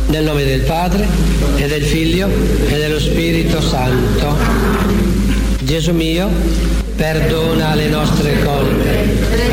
Nel nome del Padre e del Figlio e dello Spirito Santo. Gesù mio, perdona le nostre colpe,